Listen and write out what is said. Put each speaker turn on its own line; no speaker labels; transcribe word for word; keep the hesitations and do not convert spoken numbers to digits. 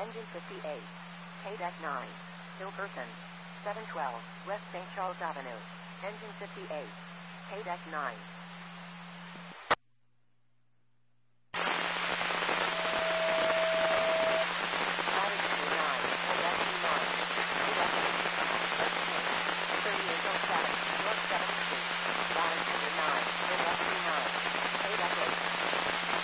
Engine fifty-eight. K nine. Hilkerson. seven twelve West Saint Charles Avenue. Engine fifty-eight. K nine.